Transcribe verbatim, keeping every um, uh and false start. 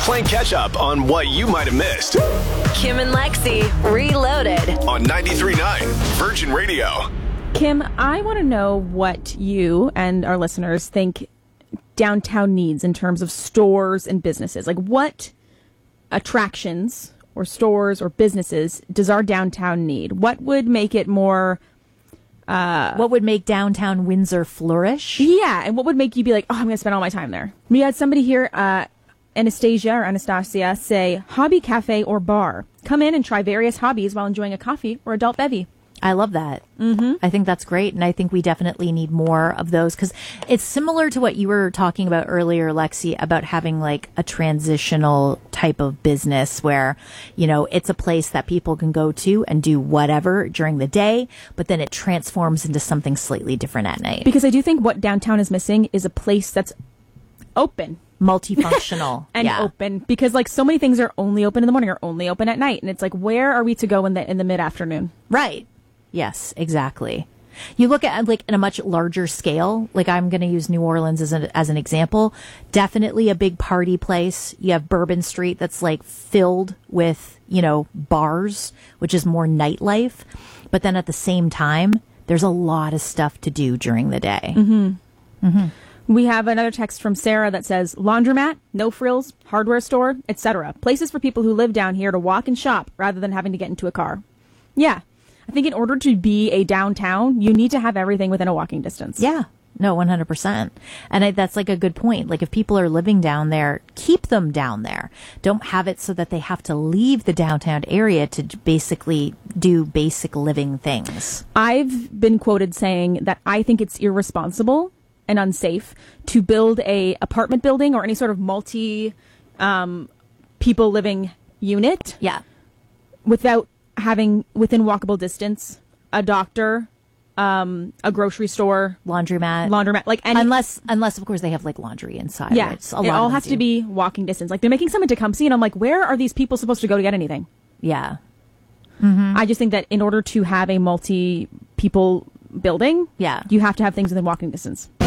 Playing catch up on what you might have missed. Kim and Lexi Reloaded on ninety-three point nine Virgin Radio. Kim, I want to know what you and our listeners think downtown needs in terms of stores and businesses. Like, what attractions or stores or businesses does our downtown need? What would make it more... Uh, what would make downtown Windsor flourish? Yeah, and what would make you be like, oh, I'm going to spend all my time there? We had somebody here, uh, Anastasia or Anastasia, say, hobby cafe or bar. Come in and try various hobbies while enjoying a coffee or adult bevy. I love that. Mm-hmm. I think that's great. And I think we definitely need more of those because it's similar to what you were talking about earlier, Lexi, about having like a transitional type of business where, you know, it's a place that people can go to and do whatever during the day, but then it transforms into something slightly different at night. Because I do think what downtown is missing is a place that's open. Multifunctional. and yeah. open. Because like so many things are only open in the morning or only open at night. And it's like, where are we to go in the in the mid-afternoon? Right. Yes, exactly. You look at like in a much larger scale, like I'm going to use New Orleans as an, as an example, definitely a big party place. You have Bourbon Street that's like filled with, you know, bars, which is more nightlife. But then at the same time, there's a lot of stuff to do during the day. Mm-hmm. Mm-hmm. We have another text from Sarah that says laundromat, no frills, hardware store, et cetera. Places for people who live down here to walk and shop rather than having to get into a car. Yeah. I think in order to be a downtown, you need to have everything within a walking distance. Yeah. No, one hundred percent. And I, that's like a good point. Like if people are living down there, keep them down there. Don't have it so that they have to leave the downtown area to basically do basic living things. I've been quoted saying that I think it's irresponsible and unsafe to build a apartment building or any sort of multi um, people living unit. Yeah. Without having within walkable distance a doctor, um, a grocery store, laundromat, laundromat, like any, unless unless of course they have like laundry inside. Yeah, right? it all has do. to be walking distance. Like they're making someone to come see, and I'm like, where are these people supposed to go to get anything? Yeah, mm-hmm. I just think that in order to have a multi people building, yeah, you have to have things within walking distance.